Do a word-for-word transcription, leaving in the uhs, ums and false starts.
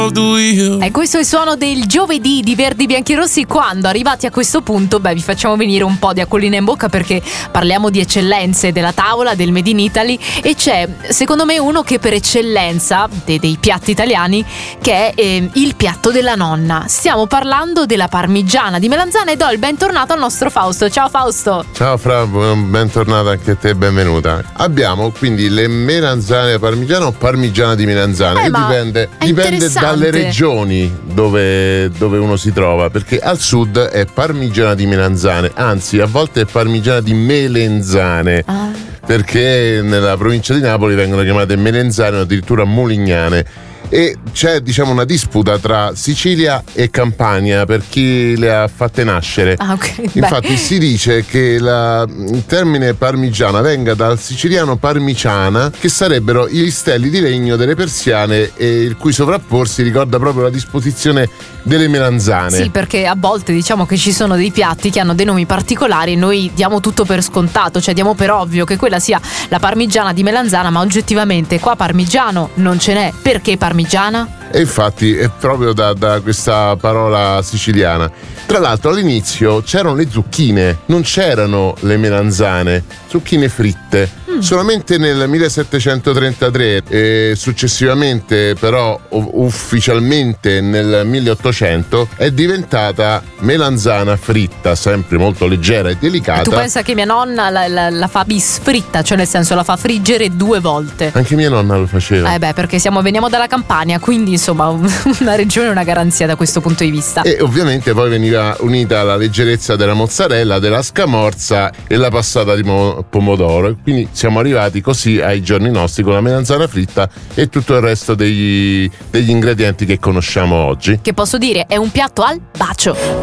E questo è il suono del giovedì di Verdi Bianchi Rossi. Quando arrivati a questo punto, beh, vi facciamo venire un po' di acquolina in bocca, perché parliamo di eccellenze della tavola, del Made in Italy, e c'è secondo me uno che per eccellenza dei, dei piatti italiani, che è eh, il piatto della nonna. Stiamo parlando della parmigiana di melanzane e do il bentornato al nostro Fausto. Ciao Fausto. Ciao Fra, bentornata anche a te, benvenuta. Abbiamo quindi le melanzane parmigiana o parmigiana di melanzane, eh, che dipende, dipende dalle regioni dove, dove uno si trova, perché al sud è parmigiana di melanzane, anzi a volte è parmigiana di melenzane, ah. perché nella provincia di Napoli vengono chiamate melenzane o addirittura molignane. E c'è, diciamo, una disputa tra Sicilia e Campania per chi le ha fatte nascere. Ah, okay. Infatti Beh. si dice che la, il termine parmigiana venga dal siciliano parmiciana, che sarebbero i listelli di legno delle persiane, e il cui sovrapporsi ricorda proprio la disposizione delle melanzane. Sì, perché a volte diciamo che ci sono dei piatti che hanno dei nomi particolari e noi diamo tutto per scontato, cioè diamo per ovvio che quella sia la parmigiana di melanzana, ma oggettivamente qua parmigiano non ce n'è. Perché parmigiana? E infatti è proprio da, da questa parola siciliana. Tra l'altro all'inizio c'erano le zucchine, non c'erano le melanzane, zucchine fritte. Mm. Solamente nel millesettecentotrentatré e successivamente però ufficialmente nel milleottocento è diventata melanzana fritta, sempre molto leggera e delicata. E tu pensa che mia nonna la, la, la fa bisfritta, cioè nel senso la fa friggere due volte. Anche mia nonna lo faceva. Eh beh, perché siamo, veniamo dalla Campania, quindi insomma una regione e una garanzia da questo punto di vista. E ovviamente poi veniva unita la leggerezza della mozzarella, della scamorza e la passata di mo- pomodoro, e quindi siamo arrivati così ai giorni nostri con la melanzana fritta e tutto il resto degli, degli ingredienti che conosciamo oggi. Che posso dire, è un piatto al bacio.